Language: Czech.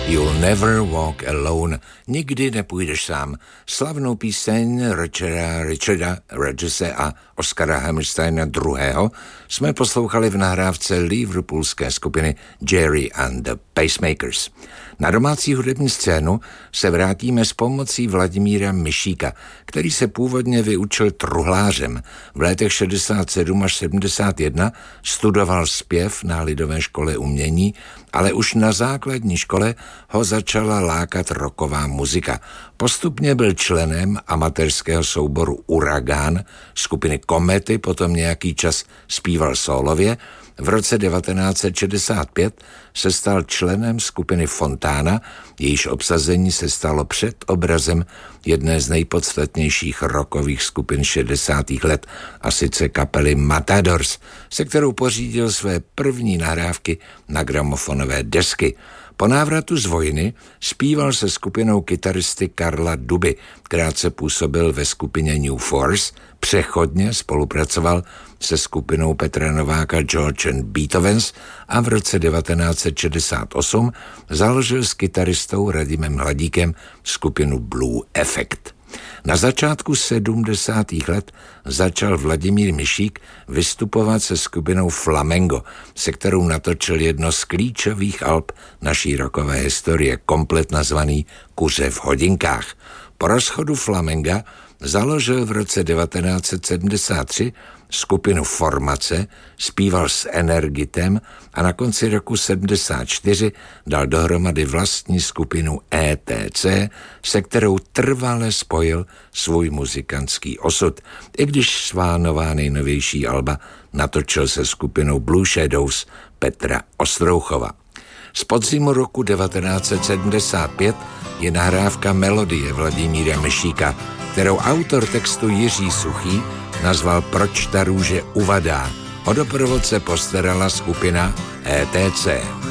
You'll never walk alone. Nikdy nepůjdeš sám. Slavnou píseň Richarda Rodgerse a Oscara Hammersteina II. Jsme poslouchali v nahrávce liverpoolské skupiny Jerry and the Pacemakers. Na domácí hudební scénu se vrátíme s pomocí Vladimíra Mišíka, který se původně vyučil truhlářem. V letech 67 až 71 studoval zpěv na Lidové škole umění, ale už na základní škole ho začala lákat rocková muzika. Postupně byl členem amatérského souboru Uragán, skupiny Komety, potom nějaký čas zpíval sólově. V roce 1965 se stal členem skupiny Fontána, jejíž obsazení se stalo před obrazem jedné z nejpodstatnějších rockových skupin 60. let, a sice kapely Matadors, se kterou pořídil své první nahrávky na gramofonové desky. Po návratu z vojny zpíval se skupinou kytaristy Karla Duby, krátce působil ve skupině New Force, přechodně spolupracoval se skupinou Petra Nováka George and Beethovens a v roce 1968 založil s kytaristou Radimem Hladíkem skupinu Blue Effect. Na začátku 70. let začal Vladimír Mišík vystupovat se skupinou Flamengo, se kterou natočil jedno z klíčových alb naší rockové historie, komplet nazvaný Kuře v hodinkách. Po rozchodu Flamenga založil v roce 1973 skupinu Formace, zpíval s Energitem a na konci roku 74 dal dohromady vlastní skupinu ETC, se kterou trvale spojil svůj muzikantský osud, i když svá nová nejnovější alba natočil se skupinou Blue Shadows Petra Ostrouchova. Z podzimu roku 1975 je nahrávka Melodie Vladimíra Mišíka, kterou autor textu Jiří Suchý nazval Proč ta růže uvadá. O doprovod se postarala skupina ETC.